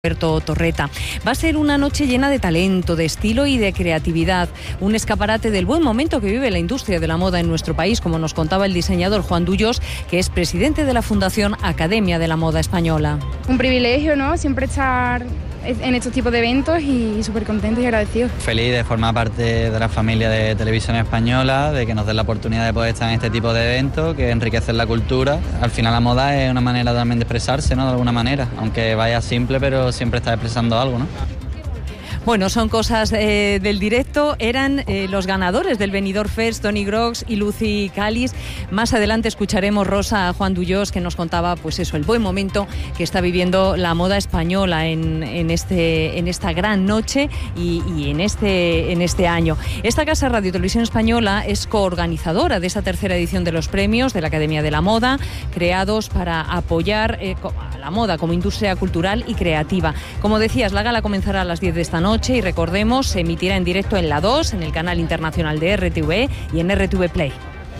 Alberto Torreta. Va a ser una noche llena de talento, de estilo y de creatividad. Un escaparate del buen momento que vive la industria de la moda en nuestro país, como nos contaba el diseñador Juan Dullos, que es presidente de la Fundación Academia de la Moda Española. Un privilegio, ¿no? Siempre estar en estos tipos de eventos y súper contentos y agradecidos. Feliz de formar parte de la familia de Televisión Española, de que nos den la oportunidad de poder estar en este tipo de eventos, que enriquecen la cultura. Al final la moda es una manera también de expresarse, ¿no? De alguna manera, aunque vaya simple, pero siempre está expresando algo, ¿no? Bueno, son cosas del directo. Eran los ganadores del Benidorm Fest, Tony Grox y Lucy Calis. Más adelante escucharemos, Rosa, a Juan Dullos, que nos contaba, pues eso, el buen momento que está viviendo la moda española en esta gran noche y en este año. Esta Casa Radio Televisión Española es coorganizadora de esta tercera edición de los premios de la Academia de la Moda, creados para apoyar a la moda como industria cultural y creativa. Como decías, la gala comenzará a las 10 de esta noche y recordemos, se emitirá en directo en la 2, en el canal internacional de RTV y en RTV Play.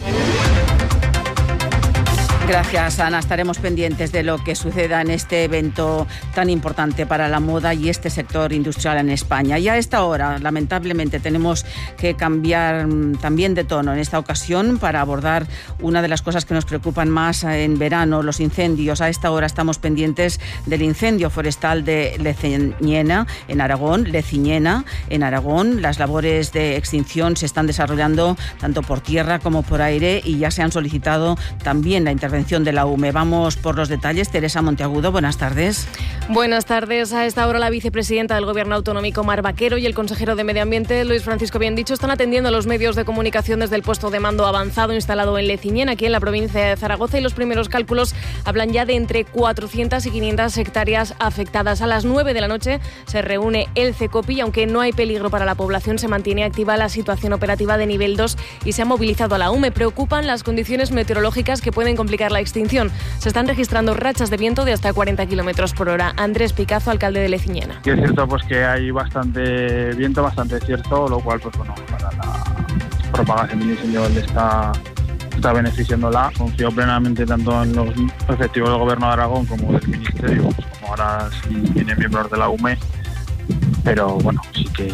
Gracias, Ana. Estaremos pendientes de lo que suceda en este evento tan importante para la moda y este sector industrial en España. Y a esta hora, lamentablemente, tenemos que cambiar también de tono en esta ocasión para abordar una de las cosas que nos preocupan más en verano, los incendios. A esta hora estamos pendientes del incendio forestal de Leciñena, en Aragón. Las labores de extinción se están desarrollando tanto por tierra como por aire y ya se han solicitado también la intervención de la UME. Vamos por los detalles. Teresa Monteagudo, buenas tardes. Buenas tardes. A esta hora la vicepresidenta del Gobierno Autonómico, Mar Vaquero, y el consejero de Medio Ambiente, Luis Francisco Biendicho, están atendiendo a los medios de comunicación desde el puesto de mando avanzado instalado en Leciñena, aquí en la provincia de Zaragoza, y los primeros cálculos hablan ya de entre 400 y 500 hectáreas afectadas. A las 9 de la noche se reúne el CECOPI y aunque no hay peligro para la población, se mantiene activa la situación operativa de nivel 2 y se ha movilizado a la UME. Preocupan las condiciones meteorológicas que pueden complicar la extinción. Se están registrando rachas de viento de hasta 40 kilómetros por hora. Andrés Picazo, alcalde de Leciñena. Y es cierto pues que hay bastante viento, bastante cierto, lo cual pues bueno, para la propagación del incendio está beneficiándola. Confío plenamente tanto en los efectivos del Gobierno de Aragón como del Ministerio, pues, como ahora sí tiene miembros de la UME, pero bueno, sí que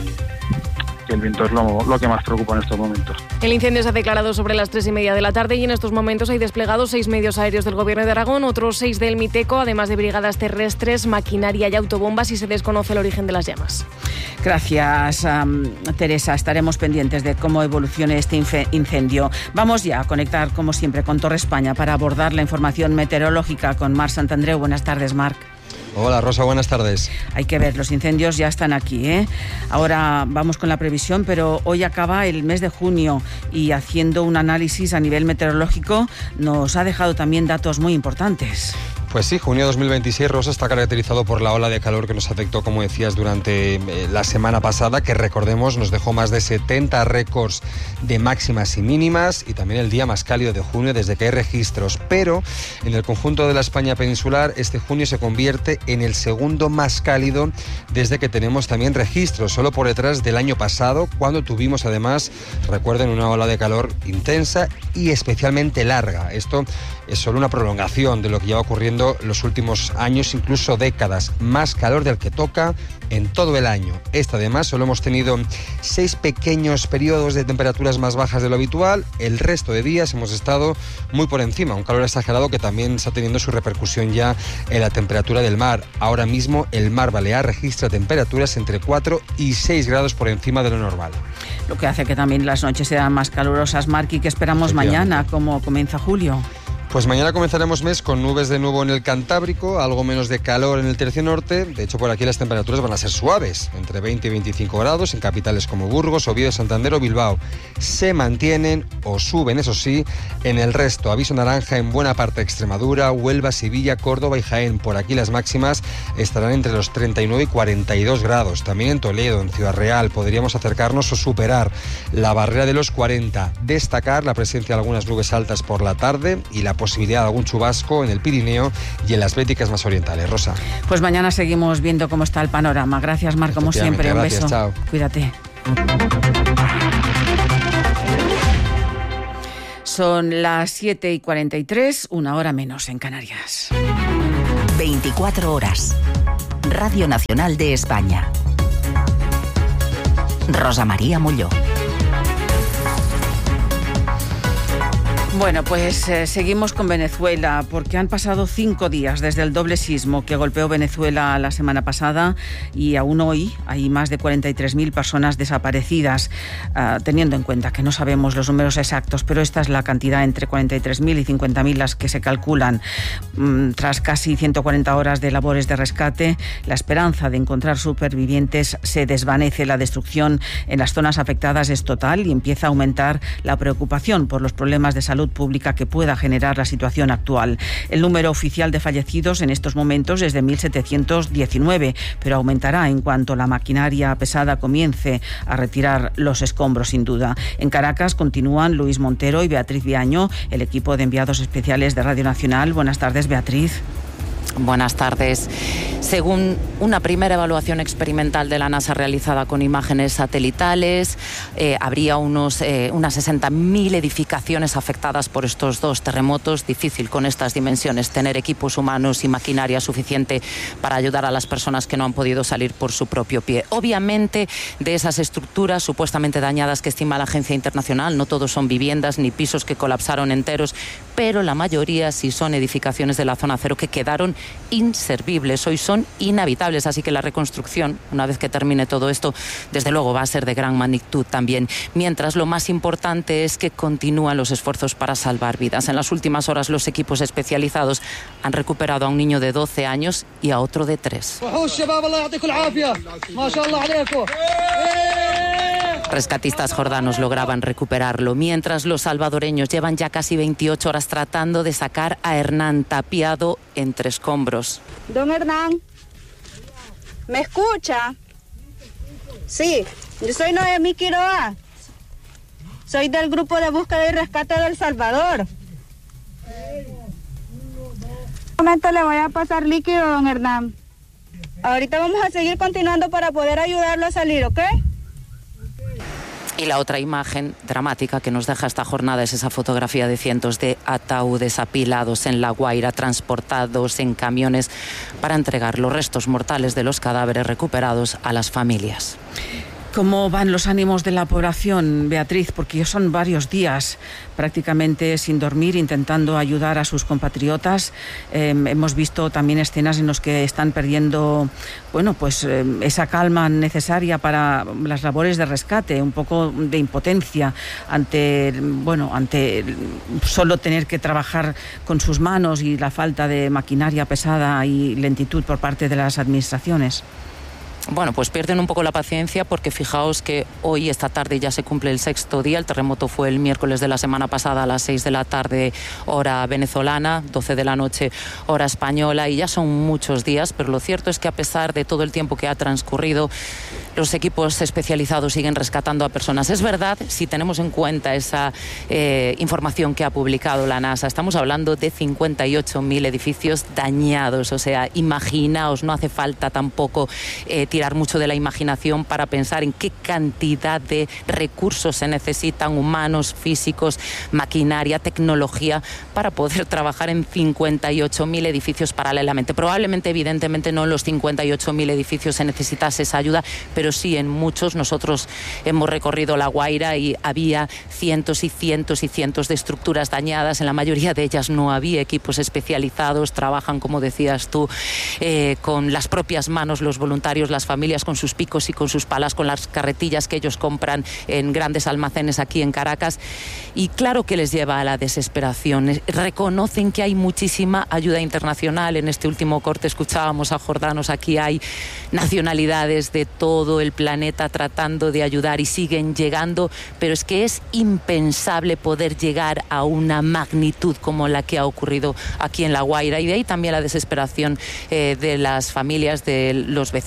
el viento es lo que más preocupa en estos momentos. El incendio se ha declarado sobre las 3:30 de la tarde y en estos momentos hay desplegados 6 medios aéreos del Gobierno de Aragón, otros 6 del MITECO, además de brigadas terrestres, maquinaria y autobombas, y se desconoce el origen de las llamas. Gracias, Teresa. Estaremos pendientes de cómo evolucione este incendio. Vamos ya a conectar, como siempre, con Torre España para abordar la información meteorológica con Marc Santandreu. Buenas tardes, Marc. Hola, Rosa, buenas tardes. Hay que ver, los incendios ya están aquí, ¿eh? Ahora vamos con la previsión, pero hoy acaba el mes de junio y haciendo un análisis a nivel meteorológico nos ha dejado también datos muy importantes. Pues sí, junio 2026, Rosa, está caracterizado por la ola de calor que nos afectó, como decías, durante la semana pasada, que recordemos nos dejó más de 70 récords de máximas y mínimas y también el día más cálido de junio desde que hay registros. Pero en el conjunto de la España peninsular, este junio se convierte en el segundo más cálido desde que tenemos también registros, solo por detrás del año pasado, cuando tuvimos además, recuerden, una ola de calor intensa y especialmente larga. Esto es solo una prolongación de lo que lleva ocurriendo los últimos años, incluso décadas. Más calor del que toca en todo el año. Además, solo hemos tenido 6 pequeños periodos de temperaturas más bajas de lo habitual. El resto de días hemos estado muy por encima. Un calor exagerado que también está teniendo su repercusión ya en la temperatura del mar. Ahora mismo el mar Balear registra temperaturas entre 4 y 6 grados por encima de lo normal. Lo que hace que también las noches sean más calurosas, Marc, y que esperamos mañana, como comienza julio. Pues mañana comenzaremos mes con nubes de nuevo en el Cantábrico, algo menos de calor en el tercio norte. De hecho, por aquí las temperaturas van a ser suaves, entre 20 y 25 grados en capitales como Burgos, Oviedo, Santander o Bilbao. Se mantienen o suben, eso sí, en el resto. Aviso naranja en buena parte de Extremadura, Huelva, Sevilla, Córdoba y Jaén. Por aquí las máximas estarán entre los 39 y 42 grados. También en Toledo, en Ciudad Real, podríamos acercarnos o superar la barrera de los 40. Destacar la presencia de algunas nubes altas por la tarde y la posibilidad de algún chubasco en el Pirineo y en las Béticas más orientales. Rosa. Pues mañana seguimos viendo cómo está el panorama. Gracias, Marc, como siempre. Un beso. Chao. Cuídate. Son las 7:43, 1 hora menos en Canarias. 24 horas. Radio Nacional de España. Rosa María Molló. Bueno, pues seguimos con Venezuela, porque han pasado 5 días desde el doble sismo que golpeó Venezuela la semana pasada y aún hoy hay más de 43.000 personas desaparecidas, teniendo en cuenta que no sabemos los números exactos, pero esta es la cantidad, entre 43.000 y 50.000 las que se calculan. Tras casi 140 horas de labores de rescate, la esperanza de encontrar supervivientes se desvanece. La destrucción en las zonas afectadas es total y empieza a aumentar la preocupación por los problemas de salud pública que pueda generar la situación actual. El número oficial de fallecidos en estos momentos es de 1.719, pero aumentará en cuanto la maquinaria pesada comience a retirar los escombros, sin duda. En Caracas continúan Luis Montero y Beatriz Viaño, el equipo de enviados especiales de Radio Nacional. Buenas tardes, Beatriz. Buenas tardes. Según una primera evaluación experimental de la NASA realizada con imágenes satelitales, habría unas 60.000 edificaciones afectadas por estos dos terremotos. Difícil con estas dimensiones tener equipos humanos y maquinaria suficiente para ayudar a las personas que no han podido salir por su propio pie. Obviamente, de esas estructuras supuestamente dañadas que estima la Agencia Internacional, no todos son viviendas ni pisos que colapsaron enteros, pero la mayoría sí son edificaciones de la zona cero que quedaron inservibles, hoy son inhabitables, así que la reconstrucción, una vez que termine todo esto, desde luego va a ser de gran magnitud también. Mientras, lo más importante es que continúan los esfuerzos para salvar vidas. En las últimas horas, los equipos especializados han recuperado a un niño de 12 años y a otro de 3. Rescatistas jordanos lograban recuperarlo, mientras los salvadoreños llevan ya casi 28 horas tratando de sacar a Hernán tapiado entre escombros. Don Hernán, ¿me escucha? Sí, yo soy Noemí Quiroga. Soy del grupo de búsqueda y rescate de El Salvador. Un momento, le voy a pasar líquido, don Hernán. Ahorita vamos a seguir continuando para poder ayudarlo a salir, ¿ok? Y la otra imagen dramática que nos deja esta jornada es esa fotografía de cientos de ataúdes apilados en La Guaira, transportados en camiones para entregar los restos mortales de los cadáveres recuperados a las familias. ¿Cómo van los ánimos de la población, Beatriz? Porque son varios días prácticamente sin dormir, intentando ayudar a sus compatriotas. Hemos visto también escenas en las que están perdiendo, esa calma necesaria para las labores de rescate, un poco de impotencia ante solo tener que trabajar con sus manos y la falta de maquinaria pesada y lentitud por parte de las administraciones. Bueno, pues pierden un poco la paciencia porque fijaos que hoy, esta tarde, ya se cumple el 6º día. El terremoto fue el miércoles de la semana pasada a las 6 de la tarde, hora venezolana, 12 de la noche, hora española, y ya son muchos días, pero lo cierto es que a pesar de todo el tiempo que ha transcurrido, los equipos especializados siguen rescatando a personas. Es verdad, si tenemos en cuenta esa información que ha publicado la NASA, estamos hablando de 58.000 edificios dañados. O sea, imaginaos, no hace falta tampoco tirar mucho de la imaginación para pensar en qué cantidad de recursos se necesitan, humanos, físicos, maquinaria, tecnología, para poder trabajar en 58.000 edificios paralelamente. Probablemente, evidentemente, no en los 58.000 edificios se necesitase esa ayuda, pero sí en muchos. Nosotros hemos recorrido La Guaira y había cientos y cientos y cientos de estructuras dañadas. En la mayoría de ellas no había equipos especializados. Trabajan, como decías tú, con las propias manos los voluntarios, las familias, con sus picos y con sus palas, con las carretillas que ellos compran en grandes almacenes aquí en Caracas. Y claro que les lleva a la desesperación. Reconocen que hay muchísima ayuda internacional. En este último corte escuchábamos a jordanos. Aquí hay nacionalidades de todo el planeta tratando de ayudar y siguen llegando, pero es que es impensable poder llegar a una magnitud como la que ha ocurrido aquí en La Guaira, y de ahí también la desesperación de las familias, de los vecinos,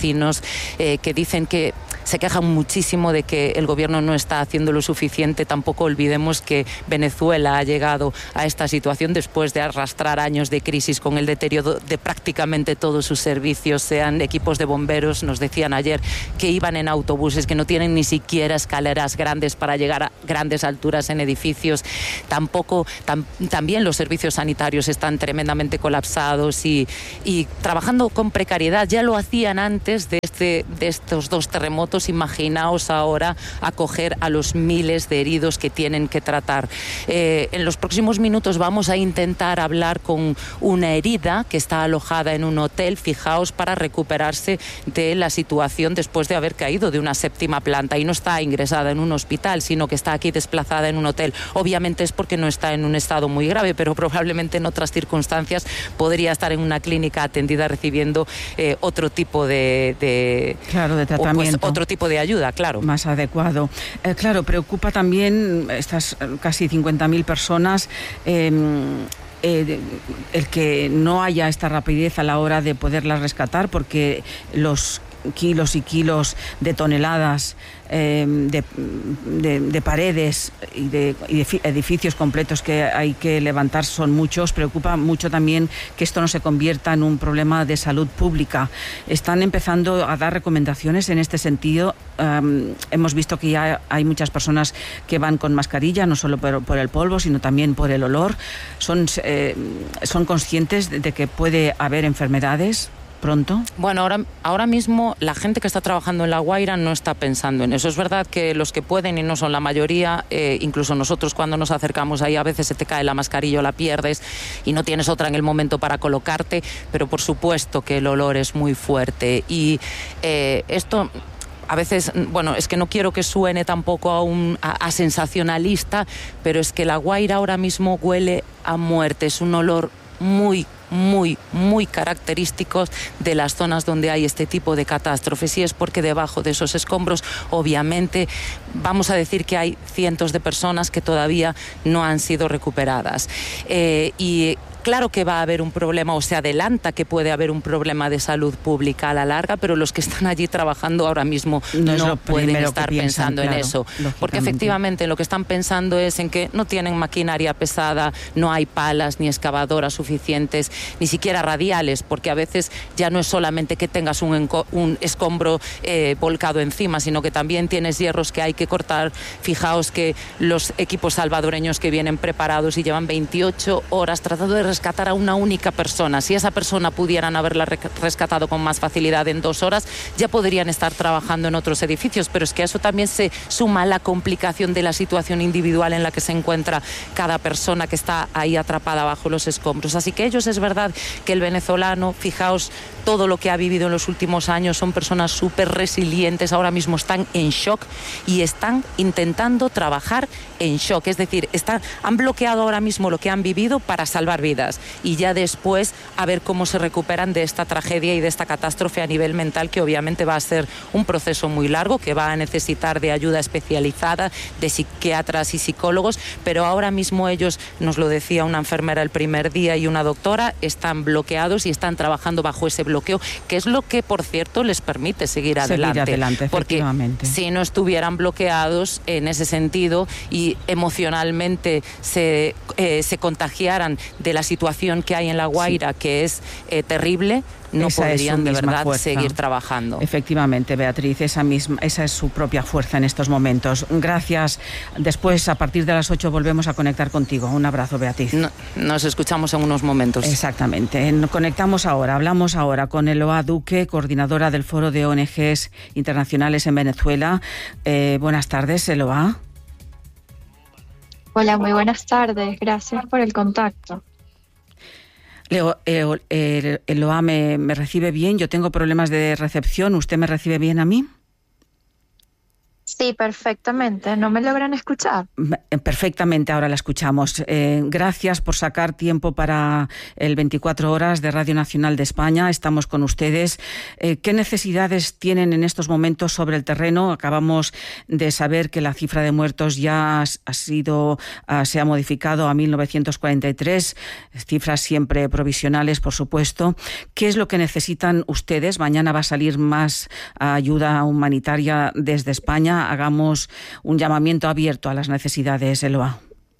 que dicen que se quejan muchísimo de que el gobierno no está haciendo lo suficiente. Tampoco olvidemos que Venezuela ha llegado a esta situación después de arrastrar años de crisis con el deterioro de prácticamente todos sus servicios, sean equipos de bomberos, nos decían ayer que iban en autobuses, que no tienen ni siquiera escaleras grandes para llegar a grandes alturas en edificios. También los servicios sanitarios están tremendamente colapsados y trabajando con precariedad. Ya lo hacían antes de estos 2 terremotos. Imaginaos ahora acoger a los miles de heridos que tienen que tratar. En los próximos minutos vamos a intentar hablar con una herida que está alojada en un hotel, fijaos, para recuperarse de la situación después de haber caído de una 7ª planta, y no está ingresada en un hospital, sino que está aquí desplazada en un hotel. Obviamente es porque no está en un estado muy grave, pero probablemente en otras circunstancias podría estar en una clínica atendida recibiendo otro tipo de tratamiento, pues, otro tipo de ayuda, claro. Más adecuado. Claro, preocupa también estas casi 50.000 personas el que no haya esta rapidez a la hora de poderlas rescatar, porque los kilos y kilos de toneladas de paredes y de edificios completos que hay que levantar son muchos. Preocupa mucho también que esto no se convierta en un problema de salud pública. Están empezando a dar recomendaciones en este sentido. Hemos visto que ya hay muchas personas que van con mascarilla, no solo por el polvo, sino también por el olor. Son conscientes de que puede haber enfermedades pronto. Bueno, ahora mismo la gente que está trabajando en La Guaira no está pensando en eso. Es verdad que los que pueden, y no son la mayoría, incluso nosotros cuando nos acercamos ahí a veces se te cae la mascarilla o la pierdes y no tienes otra en el momento para colocarte, pero por supuesto que el olor es muy fuerte y esto... A veces, bueno, es que no quiero que suene tampoco a sensacionalista, pero es que La Guaira ahora mismo huele a muerte. Es un olor muy característicos de las zonas donde hay este tipo de catástrofes, y es porque debajo de esos escombros obviamente vamos a decir que hay cientos de personas que todavía no han sido recuperadas y claro que va a haber un problema, o se adelanta que puede haber un problema de salud pública a la larga, pero los que están allí trabajando ahora mismo no pueden estar pensando en eso, porque efectivamente lo que están pensando es en que no tienen maquinaria pesada, no hay palas ni excavadoras suficientes, ni siquiera radiales, porque a veces ya no es solamente que tengas un escombro volcado encima, sino que también tienes hierros que hay que cortar. Fijaos que los equipos salvadoreños que vienen preparados y llevan 28 horas tratando de rescatar a una única persona. Si esa persona pudieran haberla rescatado con más facilidad en 2 horas, ya podrían estar trabajando en otros edificios, pero es que a eso también se suma la complicación de la situación individual en la que se encuentra cada persona que está ahí atrapada bajo los escombros. Así que ellos, es verdad que el venezolano, fijaos todo lo que ha vivido en los últimos años, son personas súper resilientes, ahora mismo están en shock y están intentando trabajar en shock, es decir, han bloqueado ahora mismo lo que han vivido para salvar vidas y ya después a ver cómo se recuperan de esta tragedia y de esta catástrofe a nivel mental, que obviamente va a ser un proceso muy largo, que va a necesitar de ayuda especializada, de psiquiatras y psicólogos, pero ahora mismo ellos, nos lo decía una enfermera el primer día y una doctora, están bloqueados y están trabajando bajo ese bloqueo, que es lo que, por cierto, les permite seguir adelante, porque si no estuvieran bloqueados en ese sentido y emocionalmente se contagiaran de la situación que hay en La Guaira, que es terrible, no podrían de verdad seguir trabajando. Efectivamente, Beatriz, esa es su propia fuerza en estos momentos. Gracias. Después, a partir de las 8, volvemos a conectar contigo. Un abrazo, Beatriz. Nos escuchamos en unos momentos. Exactamente. Hablamos ahora con Eloa Duque, coordinadora del Foro de ONGs Internacionales en Venezuela. Buenas tardes, Eloa. Hola, muy buenas tardes. Gracias por el contacto. Eloa, ¿me recibe bien? Yo tengo problemas de recepción. ¿Usted me recibe bien a mí? Sí, perfectamente. ¿No me logran escuchar? Perfectamente, ahora la escuchamos. Gracias por sacar tiempo para el 24 horas de Radio Nacional de España. Estamos con ustedes. ¿Qué necesidades tienen en estos momentos sobre el terreno? Acabamos de saber que la cifra de muertos ya se ha modificado a 1943, cifras siempre provisionales, por supuesto. ¿Qué es lo que necesitan ustedes? Mañana va a salir más ayuda humanitaria desde España. Hagamos un llamamiento abierto a las necesidades, Eloa.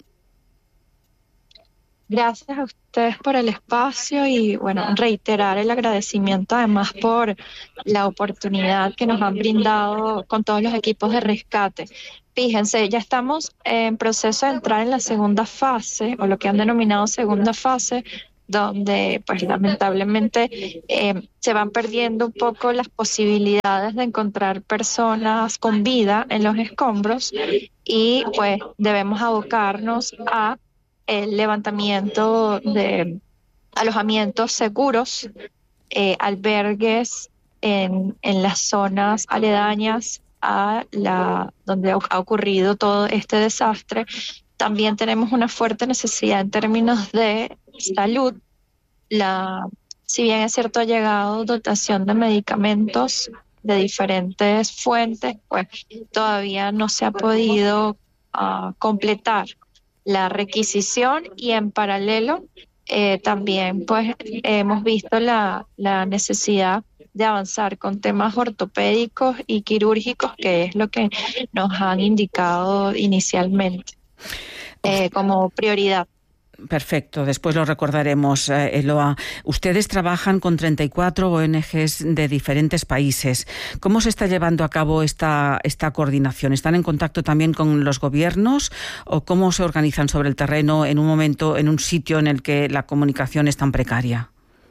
Gracias a ustedes por el espacio y, bueno, reiterar el agradecimiento además por la oportunidad que nos han brindado con todos los equipos de rescate. Fíjense, ya estamos en proceso de entrar en la segunda fase, o lo que han denominado segunda fase, donde pues lamentablemente se van perdiendo un poco las posibilidades de encontrar personas con vida en los escombros y pues debemos abocarnos a el levantamiento de alojamientos seguros, albergues en las zonas aledañas a donde ha ocurrido todo este desastre. También tenemos una fuerte necesidad en términos de salud. Si bien es cierto, ha llegado dotación de medicamentos de diferentes fuentes, pues todavía no se ha podido completar la requisición y en paralelo también pues hemos visto la necesidad de avanzar con temas ortopédicos y quirúrgicos, que es lo que nos han indicado inicialmente como prioridad. Perfecto, después lo recordaremos, Eloa. Ustedes trabajan con 34 ONGs de diferentes países. ¿Cómo se está llevando a cabo esta coordinación? ¿Están en contacto también con los gobiernos o cómo se organizan sobre el terreno en un momento, en un sitio en el que la comunicación es tan precaria?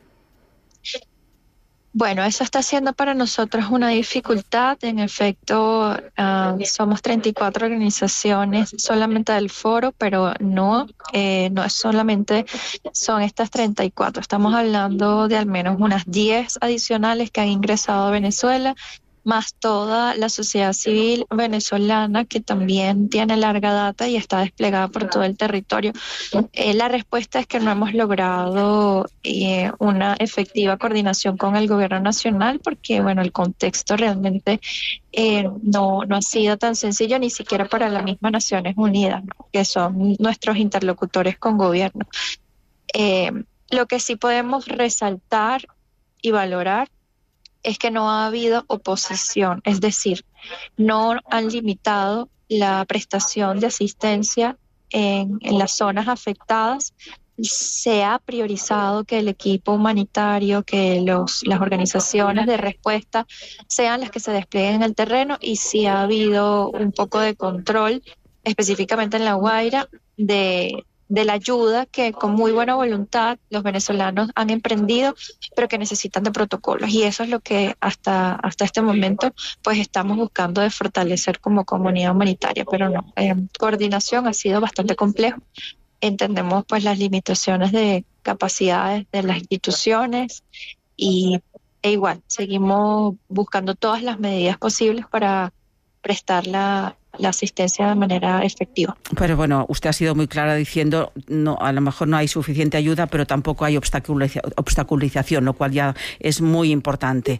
Bueno, eso está siendo para nosotros una dificultad. En efecto, somos 34 organizaciones solamente del foro, pero no es solamente son estas 34. Estamos hablando de al menos unas 10 adicionales que han ingresado a Venezuela, más toda la sociedad civil venezolana que también tiene larga data y está desplegada por todo el territorio. La respuesta es que no hemos logrado una efectiva coordinación con el gobierno nacional porque, bueno, el contexto realmente no ha sido tan sencillo ni siquiera para las mismas Naciones Unidas, ¿no?, que son nuestros interlocutores con gobierno. Lo que sí podemos resaltar y valorar es que no ha habido oposición, es decir, no han limitado la prestación de asistencia en las zonas afectadas. Se ha priorizado que el equipo humanitario, que las organizaciones de respuesta sean las que se desplieguen en el terreno y sí ha habido un poco de control, específicamente en La Guaira, de la ayuda que con muy buena voluntad los venezolanos han emprendido, pero que necesitan de protocolos. Y eso es lo que hasta este momento pues estamos buscando de fortalecer como comunidad humanitaria, pero no. Coordinación ha sido bastante complejo. Entendemos pues las limitaciones de capacidades de las instituciones e igual seguimos buscando todas las medidas posibles para prestar la asistencia de manera efectiva. Pero bueno, usted ha sido muy clara diciendo no, a lo mejor no hay suficiente ayuda, pero tampoco hay obstaculización, lo cual ya es muy importante.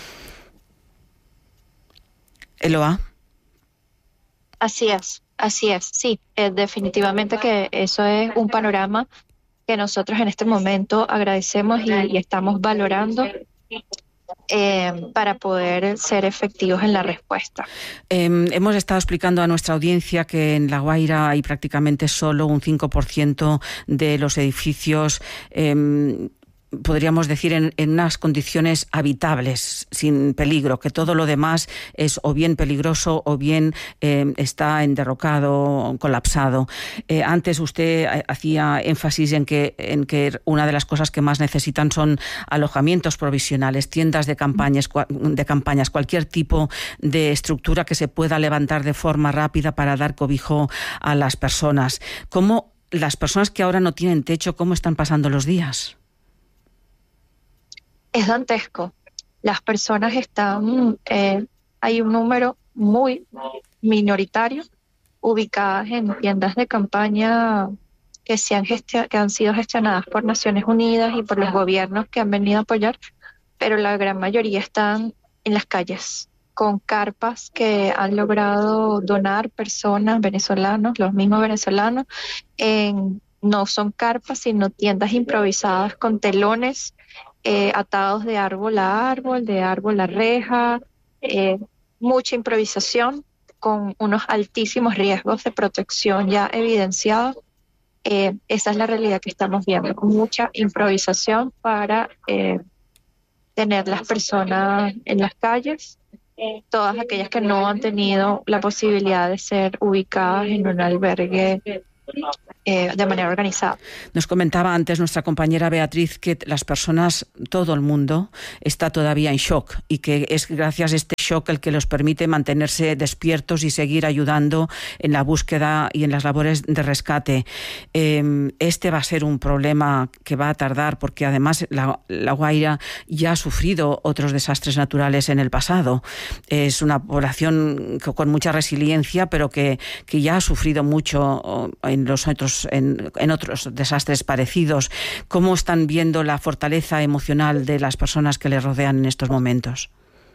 Eloa. Así es, sí, definitivamente que eso es un panorama que nosotros en este momento agradecemos y estamos valorando para poder ser efectivos en la respuesta. Hemos estado explicando a nuestra audiencia que en La Guaira hay prácticamente solo un 5% de los edificios podríamos decir, en unas condiciones habitables, sin peligro, que todo lo demás es o bien peligroso o bien está enderrocado, colapsado. Antes usted hacía énfasis en que una de las cosas que más necesitan son alojamientos provisionales, tiendas de campañas, cualquier tipo de estructura que se pueda levantar de forma rápida para dar cobijo a las personas. ¿Cómo las personas que ahora no tienen techo, cómo están pasando los días? Es dantesco. Las personas están, hay un número muy minoritarios, ubicadas en tiendas de campaña que han sido gestionadas por Naciones Unidas y por los gobiernos que han venido a apoyar, pero la gran mayoría están en las calles, con carpas que han logrado donar personas venezolanos, los mismos venezolanos. No son carpas, sino tiendas improvisadas con telones atados de árbol a árbol, de árbol a reja, mucha improvisación con unos altísimos riesgos de protección ya evidenciados. Esa es la realidad que estamos viendo, con mucha improvisación para tener las personas en las calles, todas aquellas que no han tenido la posibilidad de ser ubicadas en un albergue de manera organizada. Nos comentaba antes nuestra compañera Beatriz que las personas, todo el mundo, está todavía en shock y que es gracias a este shock el que los permite mantenerse despiertos y seguir ayudando en la búsqueda y en las labores de rescate. Este va a ser un problema que va a tardar porque además La Guaira ya ha sufrido otros desastres naturales en el pasado. Es una población con mucha resiliencia, pero que ya ha sufrido mucho en otros desastres parecidos. ¿Cómo están viendo la fortaleza emocional de las personas que les rodean en estos momentos?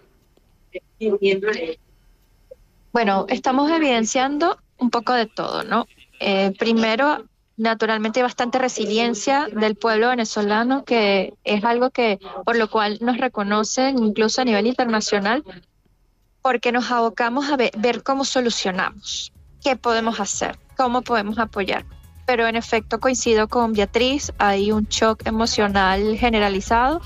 Bueno, estamos evidenciando un poco de todo, ¿no? Primero, naturalmente, hay bastante resiliencia del pueblo venezolano, que es algo por lo cual nos reconocen incluso a nivel internacional, porque nos abocamos a ver cómo solucionamos, qué podemos hacer, cómo podemos apoyar. Pero en efecto coincido con Beatriz, hay un shock emocional generalizado,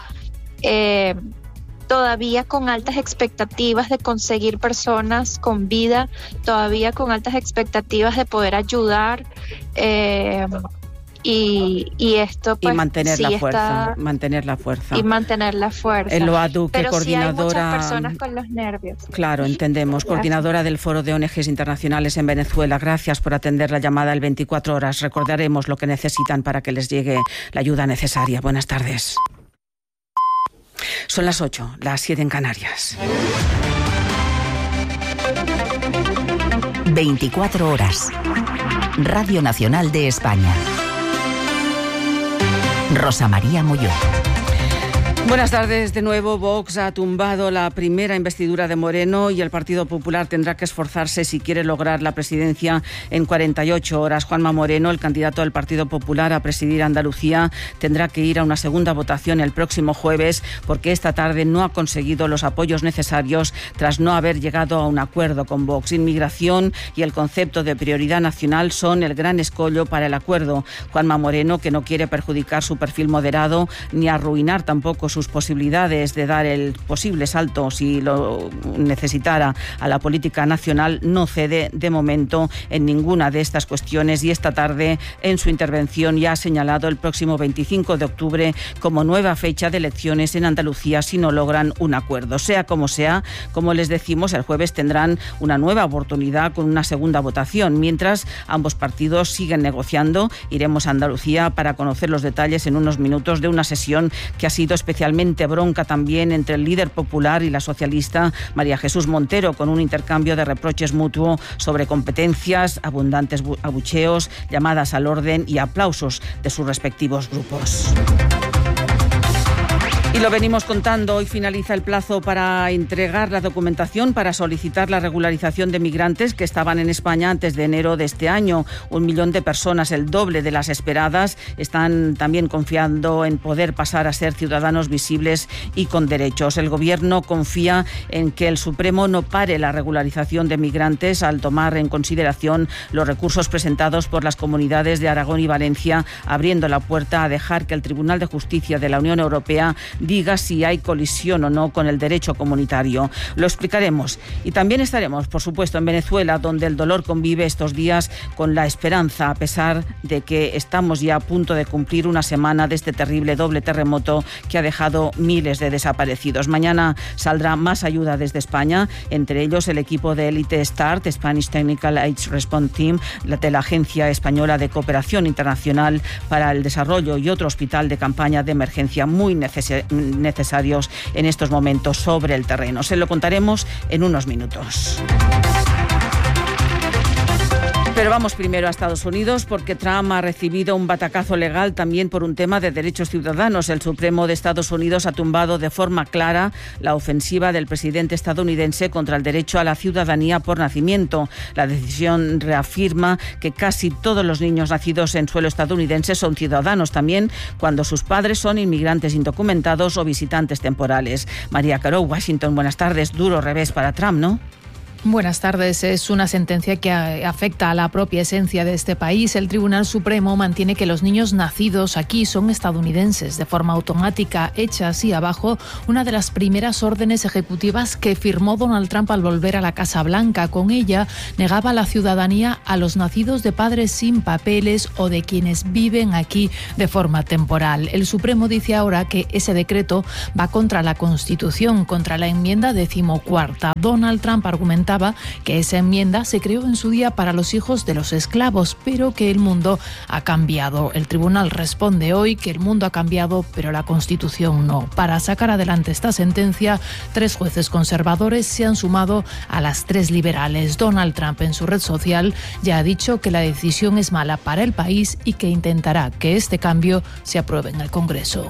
todavía con altas expectativas de conseguir personas con vida, todavía con altas expectativas de poder ayudar, y esto pues, y mantener la fuerza, y mantener la fuerza. Eloa Duque, pero coordinadora. Sí hay muchas personas con los nervios. Claro, entendemos. Coordinadora del Foro de ONGs Internacionales en Venezuela. Gracias por atender la llamada al 24 horas. Recordaremos lo que necesitan para que les llegue la ayuda necesaria. Buenas tardes. Son las 8, las 7 en Canarias. 24 horas. Radio Nacional de España. Rosa María Molló. Buenas tardes de nuevo. Vox ha tumbado la primera investidura de Moreno y el Partido Popular tendrá que esforzarse si quiere lograr la presidencia en 48 horas. Juanma Moreno, el candidato del Partido Popular a presidir Andalucía, tendrá que ir a una segunda votación el próximo jueves porque esta tarde no ha conseguido los apoyos necesarios tras no haber llegado a un acuerdo con Vox. Inmigración y el concepto de prioridad nacional son el gran escollo para el acuerdo. Juanma Moreno, que no quiere perjudicar su perfil moderado ni arruinar tampoco sus posibilidades de dar el posible salto, si lo necesitara, a la política nacional, no cede de momento en ninguna de estas cuestiones y esta tarde en su intervención ya ha señalado el próximo 25 de octubre como nueva fecha de elecciones en Andalucía si no logran un acuerdo. Sea, como les decimos, el jueves tendrán una nueva oportunidad con una segunda votación. Mientras ambos partidos siguen negociando, iremos a Andalucía para conocer los detalles en unos minutos de una sesión que ha sido especialmente bronca también entre el líder popular y la socialista María Jesús Montero, con un intercambio de reproches mutuo sobre competencias, abundantes abucheos, llamadas al orden y aplausos de sus respectivos grupos. Y lo venimos contando, hoy finaliza el plazo para entregar la documentación para solicitar la regularización de migrantes que estaban en España antes de enero de este año. 1 millón de personas, el doble de las esperadas, están también confiando en poder pasar a ser ciudadanos visibles y con derechos. El Gobierno confía en que el Supremo no pare la regularización de migrantes al tomar en consideración los recursos presentados por las comunidades de Aragón y Valencia, abriendo la puerta a dejar que el Tribunal de Justicia de la Unión Europea diga si hay colisión o no con el derecho comunitario. Lo explicaremos. Y también estaremos, por supuesto, en Venezuela, donde el dolor convive estos días con la esperanza, a pesar de que estamos ya a punto de cumplir una semana de este terrible doble terremoto que ha dejado miles de desaparecidos. Mañana saldrá más ayuda desde España, entre ellos el equipo de élite START, Spanish Technical Aid Response Team, de la Agencia Española de Cooperación Internacional para el Desarrollo y otro hospital de campaña de emergencia muy necesarios en estos momentos sobre el terreno. Se lo contaremos en unos minutos. Pero vamos primero a Estados Unidos porque Trump ha recibido un batacazo legal también por un tema de derechos ciudadanos. El Supremo de Estados Unidos ha tumbado de forma clara la ofensiva del presidente estadounidense contra el derecho a la ciudadanía por nacimiento. La decisión reafirma que casi todos los niños nacidos en suelo estadounidense son ciudadanos también cuando sus padres son inmigrantes indocumentados o visitantes temporales. María Caro, Washington, buenas tardes. Duro revés para Trump, ¿no? Buenas tardes. Es una sentencia que afecta a la propia esencia de este país. El Tribunal Supremo mantiene que los niños nacidos aquí son estadounidenses de forma automática, hecha así abajo una de las primeras órdenes ejecutivas que firmó Donald Trump al volver a la Casa Blanca. Con ella negaba la ciudadanía a los nacidos de padres sin papeles o de quienes viven aquí de forma temporal. El Supremo dice ahora que ese decreto va contra la Constitución, contra la enmienda 14ª. Donald Trump argumenta que esa enmienda se creó en su día para los hijos de los esclavos, pero que el mundo ha cambiado. El tribunal responde hoy que el mundo ha cambiado, pero la Constitución no. Para sacar adelante esta sentencia, 3 jueces conservadores se han sumado a las 3 liberales. Donald Trump en su red social ya ha dicho que la decisión es mala para el país y que intentará que este cambio se apruebe en el Congreso.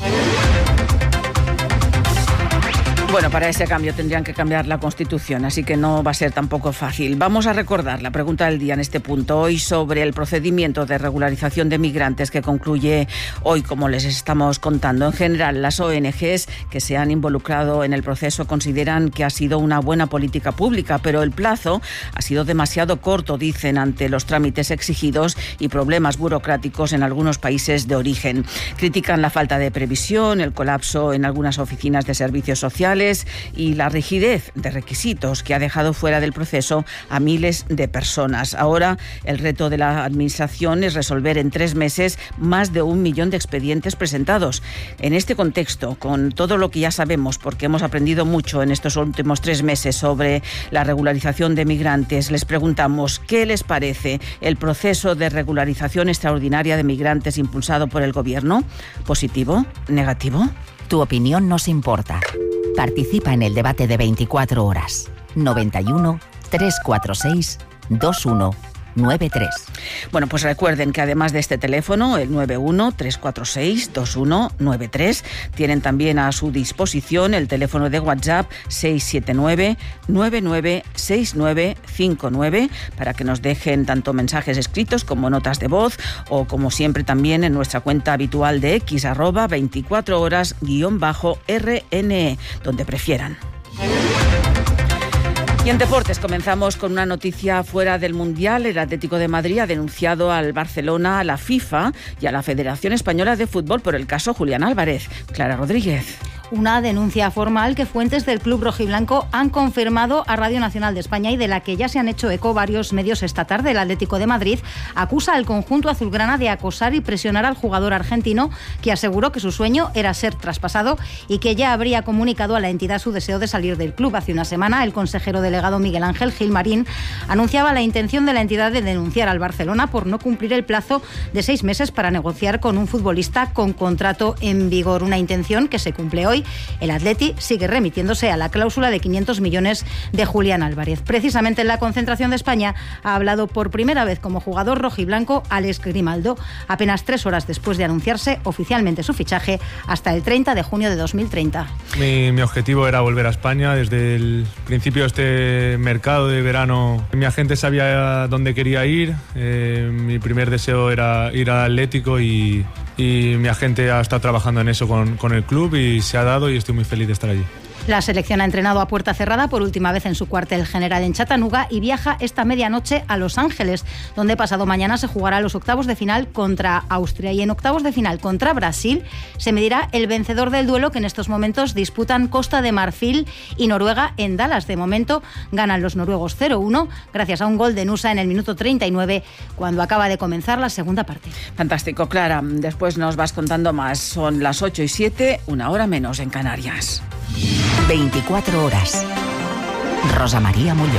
Bueno, para ese cambio tendrían que cambiar la Constitución, así que no va a ser tampoco fácil. Vamos a recordar la pregunta del día en este punto, hoy sobre el procedimiento de regularización de migrantes que concluye hoy, como les estamos contando. En general, las ONGs que se han involucrado en el proceso consideran que ha sido una buena política pública, pero el plazo ha sido demasiado corto, dicen, ante los trámites exigidos y problemas burocráticos en algunos países de origen. Critican la falta de previsión, el colapso en algunas oficinas de servicios sociales y la rigidez de requisitos que ha dejado fuera del proceso a miles de personas. Ahora, el reto de la Administración es resolver en 3 meses más de 1 millón de expedientes presentados. En este contexto, con todo lo que ya sabemos, porque hemos aprendido mucho en estos últimos 3 meses sobre la regularización de migrantes, les preguntamos ¿qué les parece el proceso de regularización extraordinaria de migrantes impulsado por el Gobierno? ¿Positivo? ¿Negativo? Tu opinión nos importa. Participa en el debate de 24 horas. 91 346 2193. Bueno, pues recuerden que además de este teléfono, el 91 346 2193, tienen también a su disposición el teléfono de WhatsApp 679 996959 para que nos dejen tanto mensajes escritos como notas de voz o, como siempre, también en nuestra cuenta habitual de X, @24horas_RNE, donde prefieran. Y en deportes comenzamos con una noticia fuera del Mundial. El Atlético de Madrid ha denunciado al Barcelona, a la FIFA y a la Federación Española de Fútbol por el caso Julián Álvarez. Clara Rodríguez. Una denuncia formal que fuentes del club rojiblanco han confirmado a Radio Nacional de España y de la que ya se han hecho eco varios medios esta tarde. El Atlético de Madrid acusa al conjunto azulgrana de acosar y presionar al jugador argentino, que aseguró que su sueño era ser traspasado y que ya habría comunicado a la entidad su deseo de salir del club. Hace una semana, el consejero delegado Miguel Ángel Gilmarín anunciaba la intención de la entidad de denunciar al Barcelona por no cumplir el plazo de 6 meses para negociar con un futbolista con contrato en vigor. Una intención que se cumple hoy. El Atleti sigue remitiéndose a la cláusula de 500 millones de Julián Álvarez. Precisamente en la concentración de España ha hablado por primera vez como jugador rojiblanco Alex Grimaldo, apenas 3 horas después de anunciarse oficialmente su fichaje hasta el 30 de junio de 2030. Mi objetivo era volver a España. Desde el principio de este mercado de verano, mi agente sabía dónde quería ir. Mi primer deseo era ir al Atlético y mi agente ha estado trabajando en eso con el club y se ha dado y estoy muy feliz de estar allí. La selección ha entrenado a puerta cerrada por última vez en su cuartel general en Chattanooga y viaja esta medianoche a Los Ángeles, donde pasado mañana se jugará los octavos de final contra Austria. Y en octavos de final contra Brasil se medirá el vencedor del duelo que en estos momentos disputan Costa de Marfil y Noruega en Dallas. De momento ganan los noruegos 0-1 gracias a un gol de Nusa en el minuto 39 cuando acaba de comenzar la segunda parte. Fantástico, Clara. Después nos vas contando más. Son las 8:07, 1 hora menos en Canarias. 24 horas. Rosa María Mulló.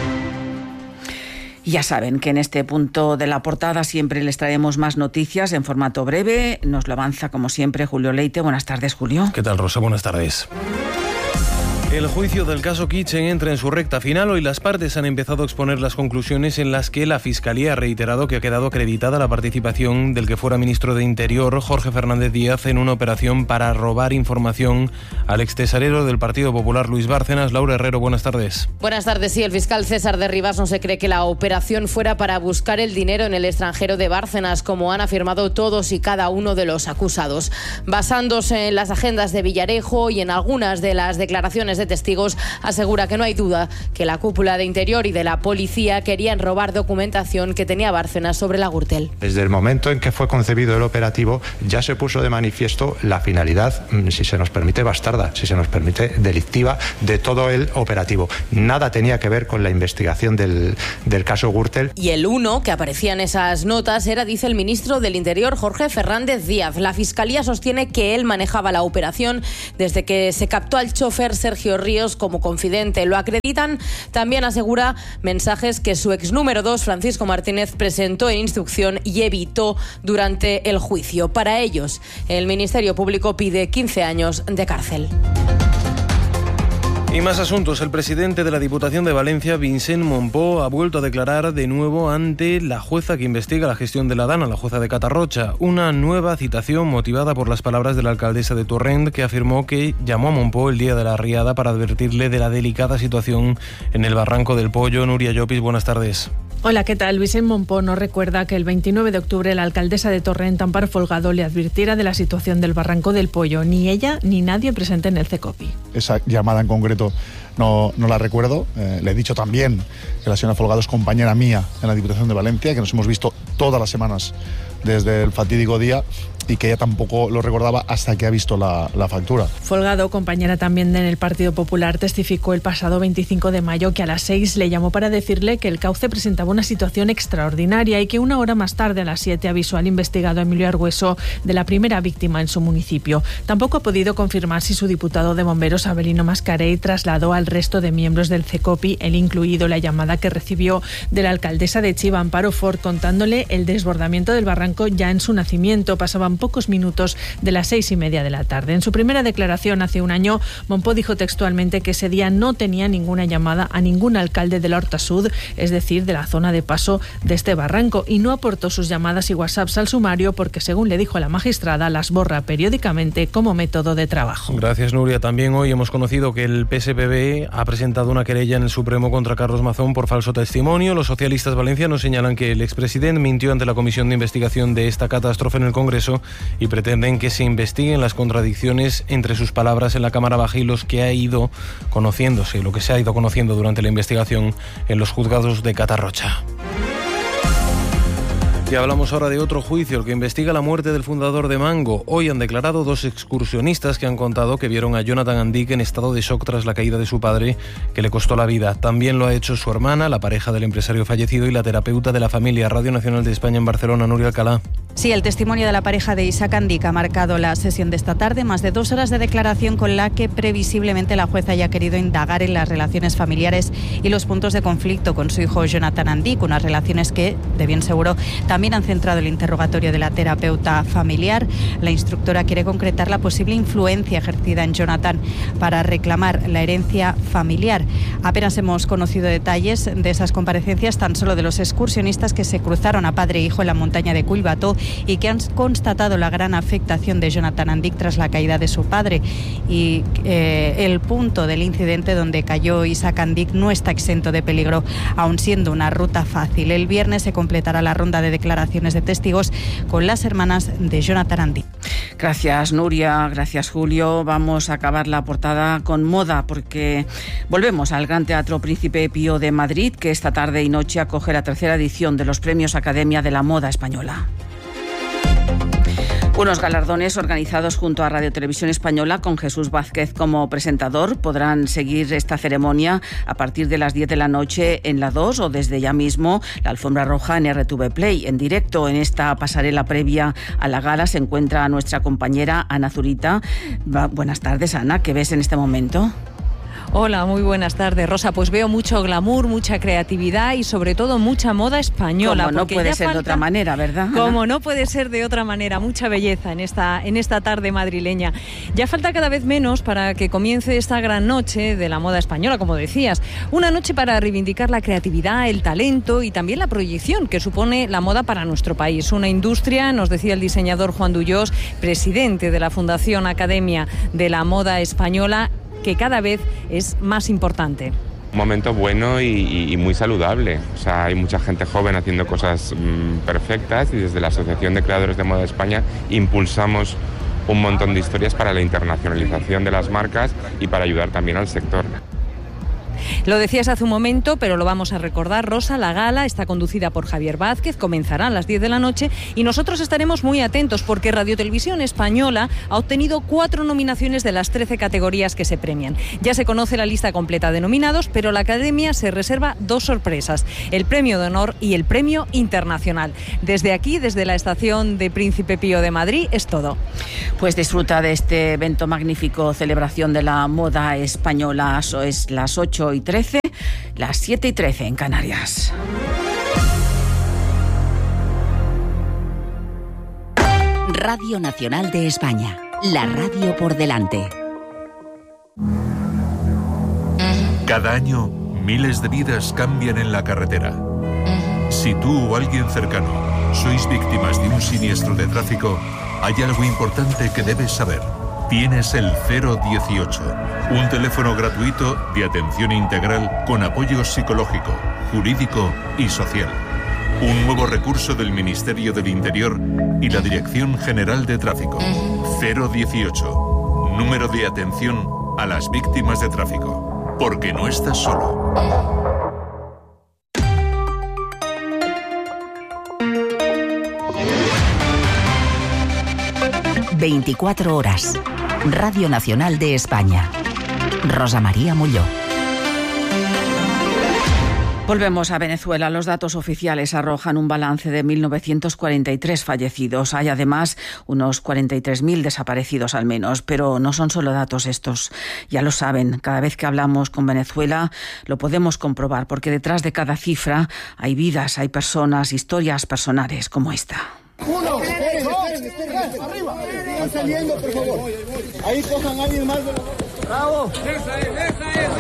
Ya saben que en este punto de la portada siempre les traemos más noticias en formato breve. Nos lo avanza, como siempre, Julio Leite. Buenas tardes, Julio. ¿Qué tal, Rosa? Buenas tardes. El juicio del caso Kitchen entra en su recta final. Hoy las partes han empezado a exponer las conclusiones en las que la Fiscalía ha reiterado que ha quedado acreditada la participación del que fuera ministro de Interior, Jorge Fernández Díaz, en una operación para robar información al extesorero del Partido Popular, Luis Bárcenas. Laura Herrero, buenas tardes. Buenas tardes. Sí, el fiscal César de Rivas no se cree que la operación fuera para buscar el dinero en el extranjero de Bárcenas, como han afirmado todos y cada uno de los acusados. Basándose en las agendas de Villarejo y en algunas de las declaraciones de testigos, asegura que no hay duda que la cúpula de Interior y de la policía querían robar documentación que tenía Bárcenas sobre la Gürtel. Desde el momento en que fue concebido el operativo ya se puso de manifiesto la finalidad, si se nos permite bastarda, si se nos permite delictiva, de todo el operativo. Nada tenía que ver con la investigación del caso Gürtel. Y el uno que aparecía en esas notas era, dice el ministro del Interior, Jorge Fernández Díaz. La Fiscalía sostiene que él manejaba la operación desde que se captó al chofer Sergio Ríos como confidente. Lo acreditan, también asegura, mensajes que su ex número 2, Francisco Martínez, presentó en instrucción y evitó durante el juicio. Para ellos, el Ministerio Público pide 15 años de cárcel. Y más asuntos. El presidente de la Diputación de Valencia, Vicent Mompó, ha vuelto a declarar de nuevo ante la jueza que investiga la gestión de la Dana, la jueza de Catarrocha. Una nueva citación motivada por las palabras de la alcaldesa de Torrent, que afirmó que llamó a Mompó el día de la riada para advertirle de la delicada situación en el Barranco del Pollo. Nuria Llopis, buenas tardes. Hola, ¿qué tal? Vicent Mompó nos recuerda que el 29 de octubre la alcaldesa de Torrent, Amparo Folgado, le advirtiera de la situación del Barranco del Pollo. Ni ella ni nadie presente en el CECOPI. Esa llamada en concreto no la recuerdo. Le he dicho también que la señora Folgado es compañera mía en la Diputación de Valencia, que nos hemos visto todas las semanas desde el fatídico día, y que ella tampoco lo recordaba hasta que ha visto la factura. Folgado, compañera también en el Partido Popular, testificó el pasado 25 de mayo que a las 6 le llamó para decirle que el cauce presentaba una situación extraordinaria y que una hora más tarde, a las 7, avisó al investigado Emilio Argüeso de la primera víctima en su municipio. Tampoco ha podido confirmar si su diputado de bomberos, Abelino Mascarell, trasladó al resto de miembros del CECOPI, el incluido la llamada que recibió de la alcaldesa de Chiva, Amparo Ford, contándole el desbordamiento del barranco ya en su nacimiento. Pasaban pocos minutos de las 6:30 de la tarde. En su primera declaración hace un año, Mompó dijo textualmente que ese día no tenía ninguna llamada a ningún alcalde de la Horta Sud, es decir, de la zona de paso de este barranco, y no aportó sus llamadas y WhatsApps al sumario porque, según le dijo a la magistrada, las borra periódicamente como método de trabajo. Gracias, Nuria. También hoy hemos conocido que el PSPB ha presentado una querella en el Supremo contra Carlos Mazón por falso testimonio. Los socialistas valencianos señalan que el expresidente mintió ante la comisión de investigación de esta catástrofe en el Congreso y pretenden que se investiguen las contradicciones entre sus palabras en la Cámara Baja y los que lo que se ha ido conociendo durante la investigación en los juzgados de Catarrocha. Y hablamos ahora de otro juicio, el que investiga la muerte del fundador de Mango. Hoy han declarado 2 excursionistas que han contado que vieron a Jonathan Andic en estado de shock tras la caída de su padre, que le costó la vida. También lo ha hecho su hermana, la pareja del empresario fallecido, y la terapeuta de la familia. Radio Nacional de España en Barcelona, Nuria Alcalá. Sí, el testimonio de la pareja de Isaac Andic ha marcado la sesión de esta tarde, más de 2 horas de declaración con la que previsiblemente la jueza haya querido indagar en las relaciones familiares y los puntos de conflicto con su hijo Jonathan Andic, unas relaciones que, de bien seguro, también han centrado el interrogatorio de la terapeuta familiar. La instructora quiere concretar la posible influencia ejercida en Jonathan para reclamar la herencia familiar. Apenas hemos conocido detalles de esas comparecencias, tan solo de los excursionistas que se cruzaron a padre e hijo en la montaña de Collbató y que han constatado la gran afectación de Jonathan Andic tras la caída de su padre. Y el punto del incidente donde cayó Isaac Andic no está exento de peligro, aun siendo una ruta fácil. El viernes se completará la ronda de declaraciones de testigos con las hermanas de Jonathan Andic. Gracias, Nuria. Gracias, Julio. Vamos a acabar la portada con moda, porque volvemos al Gran Teatro Príncipe Pío de Madrid, que esta tarde y noche acoge la 3ª edición de los Premios Academia de la Moda Española. Unos galardones organizados junto a Radio Televisión Española, con Jesús Vázquez como presentador. Podrán seguir esta ceremonia a partir de las 10 de la noche en la 2 o desde ya mismo la alfombra roja en RTV Play. En directo en esta pasarela previa a la gala se encuentra nuestra compañera Ana Zurita. Buenas tardes, Ana. ¿Qué ves en este momento? Hola, muy buenas tardes, Rosa. Pues veo mucho glamour, mucha creatividad y sobre todo mucha moda española. Como no puede ser de otra manera, ¿verdad? Como no puede ser de otra manera, mucha belleza en esta tarde madrileña. Ya falta cada vez menos para que comience esta gran noche de la moda española, como decías. Una noche para reivindicar la creatividad, el talento y también la proyección que supone la moda para nuestro país. Una industria, nos decía el diseñador Juan Duyós, presidente de la Fundación Academia de la Moda Española, que cada vez es más importante. Un momento bueno y muy saludable. O sea, hay mucha gente joven haciendo cosas perfectas y desde la Asociación de Creadores de Moda de España impulsamos un montón de historias para la internacionalización de las marcas y para ayudar también al sector. Lo decías hace un momento, pero lo vamos a recordar, Rosa. La gala está conducida por Javier Vázquez, comenzará a las 10 de la noche y nosotros estaremos muy atentos porque Radio Televisión Española ha obtenido 4 nominaciones de las 13 categorías que se premian. Ya se conoce la lista completa de nominados, pero la Academia se reserva 2 sorpresas, el Premio de Honor y el Premio Internacional. Desde aquí, desde la estación de Príncipe Pío de Madrid, es todo. Pues disfruta de este evento magnífico, celebración de la moda española. Eso es las 8:13, las 7:13 en Canarias. Radio Nacional de España, la radio por delante. Cada año, miles de vidas cambian en la carretera. Si tú o alguien cercano sois víctimas de un siniestro de tráfico, hay algo importante que debes saber. Tienes el 018, un teléfono gratuito de atención integral con apoyo psicológico, jurídico y social. Un nuevo recurso del Ministerio del Interior y la Dirección General de Tráfico. 018, número de atención a las víctimas de tráfico. Porque no estás solo. 24 horas. Radio Nacional de España. Rosa María Molló. Volvemos a Venezuela. Los datos oficiales arrojan un balance de 1.943 fallecidos. Hay además unos 43.000 desaparecidos al menos. Pero no son solo datos estos. Ya lo saben, cada vez que hablamos con Venezuela lo podemos comprobar, porque detrás de cada cifra hay vidas, hay personas, historias personales como esta. Uno, esperen, arriba. Están saliendo, por favor. Ahí cojan a alguien más. Bravo. Esa es.